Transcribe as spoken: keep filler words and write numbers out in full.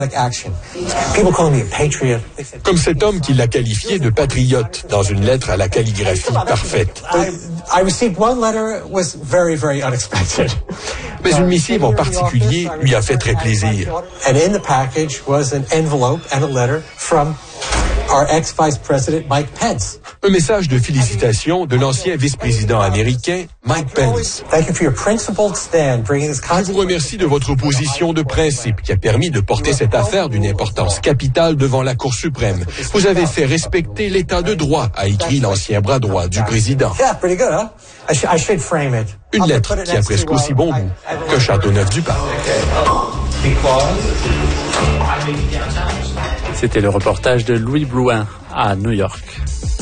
Comme cet homme qui l'a qualifié de patriote dans une lettre à la calligraphie parfaite. Mais une missive en particulier lui a fait très plaisir. Un message de félicitations de l'ancien vice-président américain Mike Pence. Je vous remercie de votre position de principe qui a permis de porter cette affaire d'une importance capitale devant la Cour suprême. Vous avez fait respecter l'état de droit, a écrit l'ancien bras droit du président. Une lettre qui a presque aussi bon goût que Châteauneuf-du-Pape. C'était le reportage de Louis Blouin à New York.